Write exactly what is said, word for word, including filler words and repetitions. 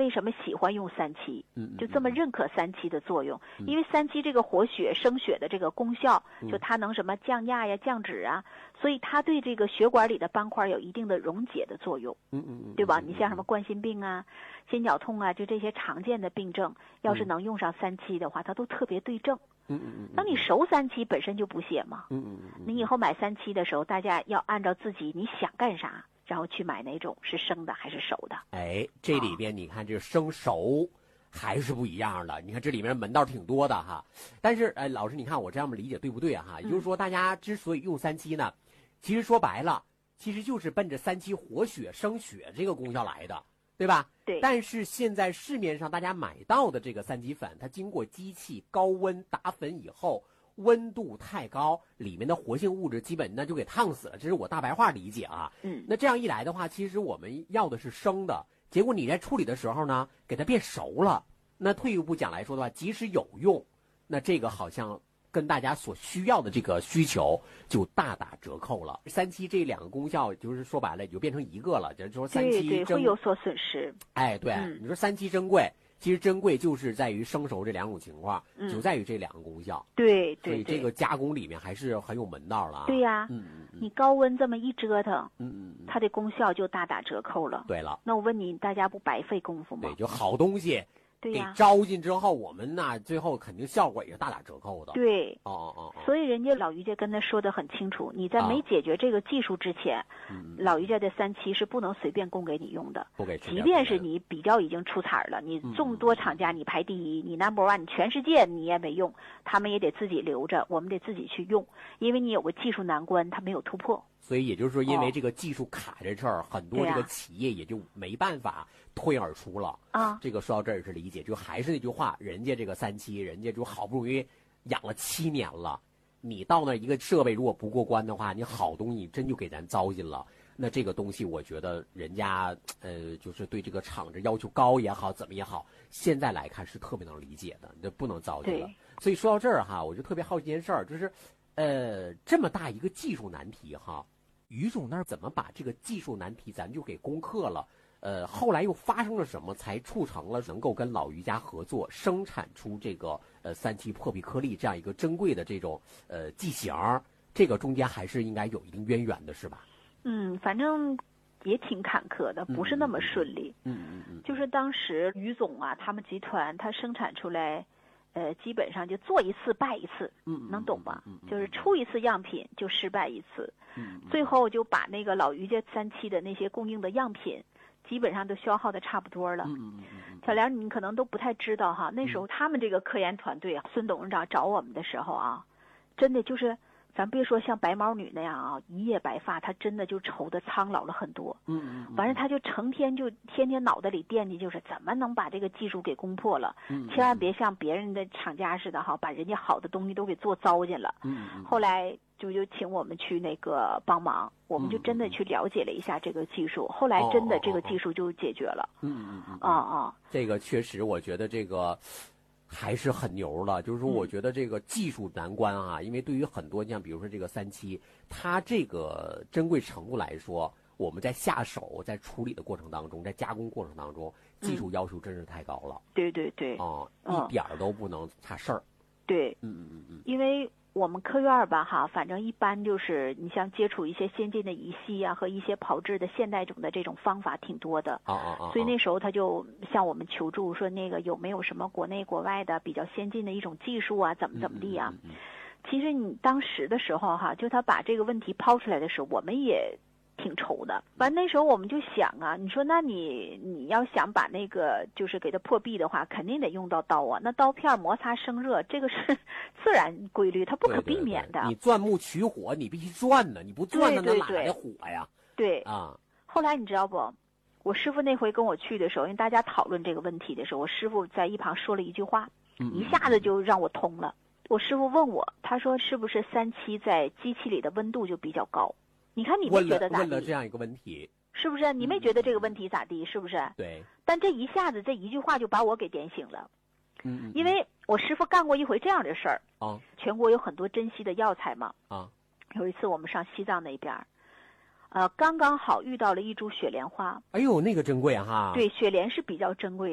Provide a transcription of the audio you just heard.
为什么喜欢用三七？ 嗯， 就这么认可三七的作用，嗯、因为三七这个活血生血的这个功效， 嗯、 就它能什么降压呀、降脂啊，所以它对这个血管里的斑块有一定的溶解的作用。 嗯嗯嗯， 对吧？你像什么冠心病啊、心绞痛啊，就这些常见的病症，要是能用上三七的话，它都特别对症。 嗯嗯嗯。 那你熟三七本身就补血嘛。 嗯嗯嗯。 你以后买三七的时候，大家要按照自己你想干啥。然后去买哪种是生的还是熟的？ 哎，这里边你看这生熟还是不一样的。你看这里面门道挺多的哈。但是哎，老师，你看我这样理解对不对啊？哈，也就是说，大家之所以用三七呢，其实说白了，其实就是奔着三七活血生血这个功效来的，对吧？ 对。 但是现在市面上大家买到的这个三七粉，它经过机器高温打粉以后。温度太高，里面的活性物质基本那就给烫死了，这是我大白话理解啊。 嗯， 那这样一来的话，其实我们要的是生的，结果你在处理的时候呢，给它变熟了。那退一步讲来说的话，即使有用，那这个好像跟大家所需要的这个需求就大打折扣了。三七这两个功效，就是说白了，也就变成一个了，就是说三七对对会有所损失。 哎，对，嗯、你说三七珍贵。其实珍贵就是在于生熟这两种情况，嗯、就在于这两个功效。 对对， 所以这个加工里面还是很有门道了啊。 对呀、啊， 嗯嗯， 你高温这么一折腾， 嗯嗯， 它的功效就大打折扣了。 对了， 那我问你，大家不白费功夫吗？ 对，就好东西。 对呀、 给招进之后，我们呢最后肯定效果也是大打折扣的。 对， 哦哦哦。 所以人家老于家跟他说的很清楚，你在没解决这个技术之前，啊、老于家的三七是不能随便供给你用的。 不给。 即便是你比较已经出彩了，你众多厂家你排第一，你 number one， 你全世界你也没用，他们也得自己留着，我们得自己去用，因为你有个技术难关，它没有突破。 所以也就是说，因为这个技术卡这事儿，哦、很多这个企业也就没办法脱颖而出了啊。 这个说到这儿是理解，就还是那句话，人家这个三七，人家就好不容易养了七年了，你到那一个设备如果不过关的话，你好东西真就给咱糟践了。那这个东西，我觉得人家呃，就是对这个厂子要求高也好，怎么也好，现在来看是特别能理解的，这不能糟践了。所以说到这儿哈，我就特别好奇一件事儿，就是呃，这么大一个技术难题哈。于总那儿怎么把这个技术难题咱就给攻克了？呃，后来又发生了什么，才促成了能够跟老于家合作，生产出这个呃三七破壁颗粒这样一个珍贵的这种呃剂型？这个中间还是应该有一定渊源的，是吧？ 嗯，反正也挺坎坷的，不是那么顺利。 嗯嗯嗯。 就是当时于总啊，他们集团他生产出来。呃，基本上就做一次败一次， 嗯， 能懂吧？ 嗯， 就是出一次样品就失败一次， 嗯， 最后就把那个老于家三期的那些供应的样品，基本上都消耗的差不多了。 嗯嗯嗯。 小梁，你可能都不太知道哈，那时候他们这个科研团队啊，孙董事长找我们的时候啊，真的就是。咱别说像白毛女那样啊，一夜白发，她真的就愁得苍老了很多。 嗯嗯。 完了，她就成天就天天脑袋里惦记，就是怎么能把这个技术给攻破了。 嗯。 千万别像别人的厂家似的哈，把人家好的东西都给做糟践了。 嗯嗯。 后来就就请我们去那个帮忙，我们就真的去了解了一下这个技术。后来真的这个技术就解决了。 嗯嗯嗯。 啊啊， 这个确实，我觉得这个。还是很牛了，就是说，我觉得这个技术难关啊，嗯、因为对于很多像比如说这个三七，它这个珍贵程度来说，我们在下手在处理的过程当中，在加工过程当中，技术要求真是太高了。 嗯、对对对， 啊、嗯，一点儿都不能差事儿。 对， 嗯嗯嗯嗯， 因为。我们科院吧，哈，反正一般就是你像接触一些先进的仪器啊，和一些炮制的现代种的这种方法挺多的。 啊啊啊！ 所以那时候他就向我们求助，说那个有没有什么国内国外的比较先进的一种技术啊，怎么怎么地啊？ 嗯嗯嗯、 其实你当时的时候哈，就他把这个问题抛出来的时候，我们也挺愁的。完那时候我们就想啊，你说那你你要想把那个就是给它破壁的话，肯定得用到刀啊。那刀片摩擦生热，这个是自然规律，它不可避免的。 对对对，你钻木取火，你必须钻呢，你不钻呢，那哪来的火呀？ 对啊。 后来你知道不？我师傅那回跟我去的时候，因为大家讨论这个问题的时候，我师傅在一旁说了一句话， 嗯、 一下子就让我通了。我师傅问我，他说是不是三七在机器里的温度就比较高？你看你没觉得咋地？ 问了这样一个问题， 是不是？你没觉得这个问题咋地？是不是？ 对。 但这一下子这一句话就把我给点醒了。 嗯嗯。 因为我师傅干过一回这样的事儿。 啊。 全国有很多珍稀的药材嘛。 啊。 有一次我们上西藏那边，呃，刚刚好遇到了一株雪莲花。 哎呦，那个珍贵哈。 对，雪莲是比较珍贵的。